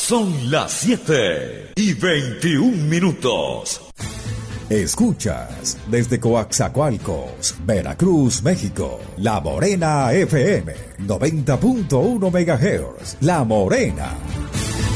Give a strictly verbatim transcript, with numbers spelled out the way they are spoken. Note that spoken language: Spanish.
Son las siete y veintiún minutos. Escuchas desde Coaxacualcos, Veracruz, México, La Morena F M, noventa punto uno megahertz. La Morena.